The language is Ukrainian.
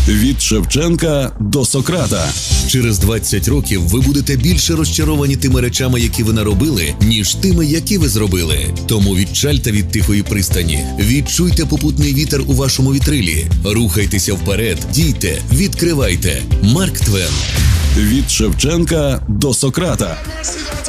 Від Шевченка до Сократа. Через 20 років ви будете більше розчаровані тими речами, які ви наробили, ніж тими, які ви зробили. Тому відчальте від тихої пристані. Відчуйте попутний вітер у вашому вітрилі. Рухайтеся вперед, дійте, відкривайте. Марк Твен. Від Шевченка до Сократа.